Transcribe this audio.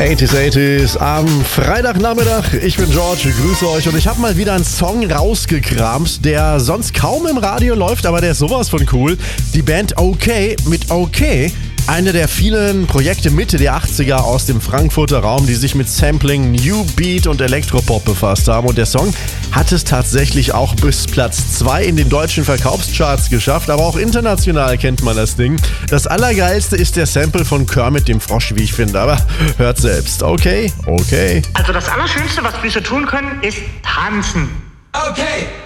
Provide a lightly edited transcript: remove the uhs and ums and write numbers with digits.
80s am Freitagnachmittag. Ich bin George, grüße euch und ich habe mal wieder einen Song rausgekramt, der sonst kaum im Radio läuft, aber der ist sowas von cool. Die Band OK mit OK. Eine der vielen Projekte Mitte der 80er aus dem Frankfurter Raum, die sich mit Sampling, New Beat und Elektropop befasst haben. Und der Song hat es tatsächlich auch bis Platz 2 in den deutschen Verkaufscharts geschafft, aber auch international kennt man das Ding. Das Allergeilste ist der Sample von Kermit dem Frosch, wie ich finde, aber hört selbst. Okay. Also das Allerschönste, was wir so tun können, ist tanzen. Okay.